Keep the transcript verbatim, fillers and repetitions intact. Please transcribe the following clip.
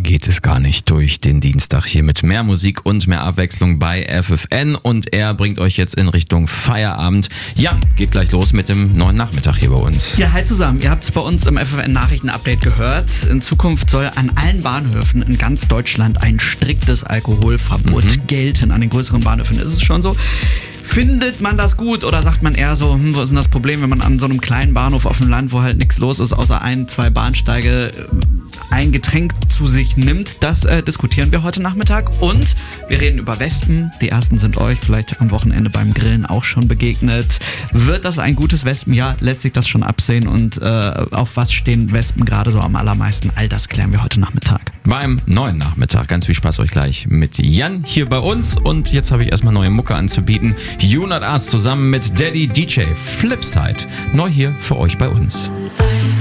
geht es gar nicht durch den Dienstag hier mit mehr Musik und mehr Abwechslung bei F F N und er bringt euch jetzt in Richtung Feierabend. Jan geht gleich los mit dem neuen Nachmittag hier bei uns. Ja, hi zusammen. Ihr habt es bei uns im F F N Nachrichten-Update gehört. In Zukunft soll an allen Bahnhöfen in ganz Deutschland ein striktes Alkoholverbot mhm. gelten. An den größeren Bahnhöfen ist es schon so. Findet man das gut oder sagt man eher so, hm, wo ist denn das Problem, wenn man an so einem kleinen Bahnhof auf dem Land, wo halt nichts los ist, außer ein, zwei Bahnsteige, ein Getränk zu sich nimmt? Das äh, diskutieren wir heute Nachmittag und wir reden über Wespen. Die ersten sind euch vielleicht am Wochenende beim Grillen auch schon begegnet. Wird das ein gutes Wespenjahr? Lässt sich das schon absehen und äh, auf was stehen Wespen gerade so am allermeisten? All das klären wir heute Nachmittag. Beim neuen Nachmittag. Ganz viel Spaß euch gleich mit Jan hier bei uns und jetzt habe ich erstmal neue Mucke anzubieten. You Not Us zusammen mit Daddy D J Flipside. Neu hier für euch bei uns.